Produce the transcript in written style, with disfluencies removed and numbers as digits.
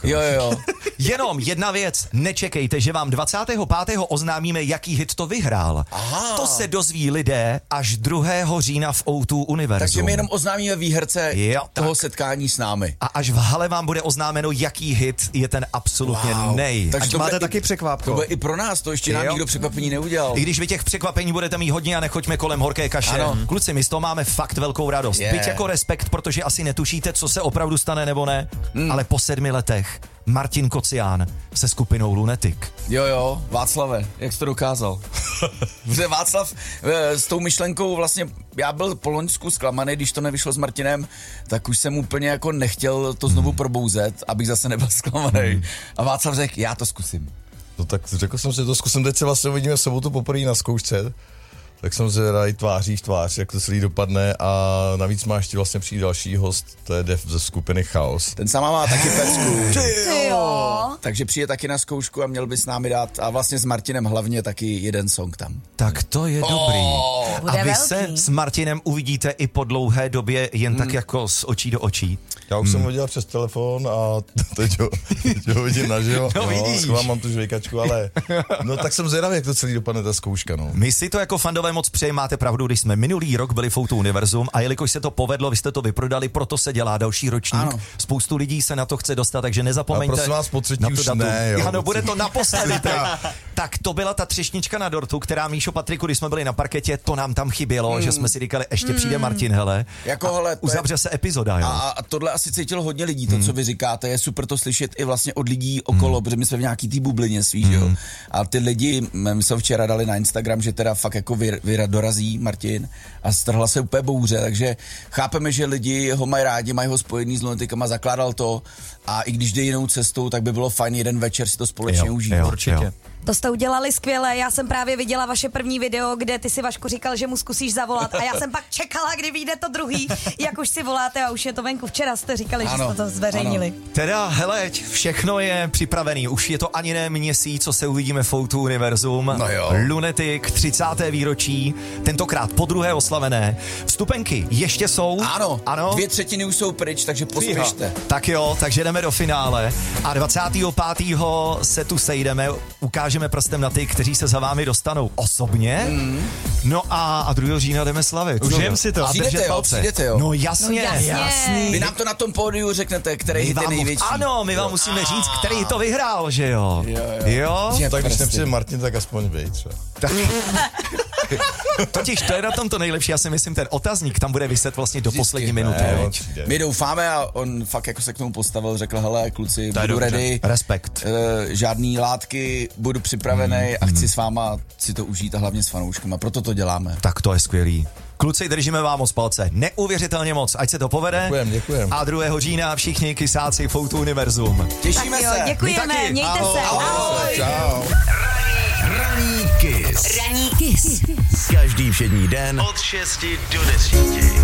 Jo. Jenom jedna věc, nečekejte, že vám 25. oznámíme, jaký hit to vyhrál. Aha. To se dozví lidé až 2. října v O2 Univerzum. Takže my jenom oznámíme výherce toho setkání s námi. A až v hale vám bude oznámeno, jaký hit je ten absolutně nej. Takže to máte taky překvápko. To bude i pro nás, to ještě nám nikdo překvapení neudělal. I když vy těch překvapení budete mít hodně a nechoďme kolem horké kaše. Ano. Kluci, my z toho máme fakt velkou radost. Byť jako respekt, protože asi netušíte, co se opravdu stane nebo ne, ale po 7 letech Martin Kocián se skupinou Lunatic. Jo, Václave, jak jsi to dokázal? Protože Václav s tou myšlenkou vlastně, já byl po loňsku zklamaný, když to nevyšlo s Martinem, tak už jsem úplně jako nechtěl to znovu probouzet, abych zase nebyl zklamaný. A Václav řekl, já to zkusím. No tak řekl jsem, že to zkusím, teď se vlastně uvidíme v sobotu poprvé na zkoušce. Tak jsem zvědavý tváří v tvář, jak to celý dopadne a navíc má ještě vlastně přijít další host, to je Def ze skupiny Chaos. Ten sama má taky pecku. Ty jo. Takže přijde taky na zkoušku a měl by s námi dát a vlastně s Martinem hlavně taky jeden song tam. Tak to je dobrý. Bude A vy velký. se s Martinem uvidíte i po dlouhé době jen tak jako z očí do očí. Já už jsem ho dělal přes telefon a teď ho vidím naživo. No, vidíš. Schovám, mám tu žvejkačku, ale no tak jsem zvědavý, jak to celý dopadne ta zkouška, no. My si to jako fandové moc přejeme, máte pravdu, když jsme minulý rok byli v O2 Univerzum a jelikož se to povedlo, vy jste to vyprodali, proto se dělá další ročník. Ano. Spoustu lidí se na to chce dostat, takže nezapomeňte. A prosím vás, po třetí na to už datum. ne, jo. Ano, bude to naposledy. Tak to byla ta třešnička na dortu, která Míšo Patriku, když jsme byli na parketě, to nám tam chybělo, že jsme si říkali, ještě přijde Martin, hele. Jako, hele, to uzavře se epizoda, jo. A tohle asi cítilo hodně lidí, to, co vy říkáte, je super to slyšet i vlastně od lidí okolo, protože my jsme v nějaký té bublině svý, že jo. A ty lidi, my jsme včera dali na Instagram, že teda fakt jako dorazí Martin a strhla se úplně bouře, takže chápeme, že lidi ho mají rádi, mají ho spojený s Lunaticama, zakládal to a i když jde jinou cestou, tak by bylo fajn jeden večer si to společně užít. Určitě. To jste udělali skvěle, já jsem právě viděla vaše první video, kde ty si, Vašku, říkal, že mu zkusíš zavolat a já jsem pak čekala, kdy vyjde to druhý, jak už si voláte a už je to venku. Včera jste říkali, že jste to zveřejnili. Teda, hele, všechno je připravený, už je to ani ne měsíc, co se uvidíme v O2 Univerzum. No jo. Lunatic, 30. výročí, tentokrát po druhé oslavené. Vstupenky ještě jsou. Ano, ano. 2/3 už jsou pryč, takže pospěšte. Tak jo, takže jdeme do finále a 25. se tu sejdeme, ukážeme prstem na ty, kteří se za vámi dostanou osobně. No a 2. října jdeme slavit. Užijem si to. A držet palce. Přijdete, jo. No jasně. jasně. Vy nám to na tom pódiu řeknete, který hit je největší. Ano, my vám musíme říct, který to vyhrál, že jo? Jo? Tak když nepřijde Martin, tak aspoň vy třeba. Totiž to je na tom to nejlepší, já si myslím, ten otazník tam bude viset vlastně do poslední minuty. My doufáme a on fakt jako se k tomu postavil, řekl, hele kluci, budu ready. Respekt. Žádný látky, budu připravený a chci s váma si to užít a hlavně s fanouškama, proto to děláme. Tak to je skvělý. Kluci, držíme vám moc palce. Neuvěřitelně moc, ať se to povede. Děkujem. A 2. října všichni kysáci v O2 Univerzum. Těšíme Tak jo, se. děkujeme, My taky. mějte Ahoj. se. Ahoj. Čau. Ranní Kiss. Ranní Kiss. Každý všední den od 6 do 10.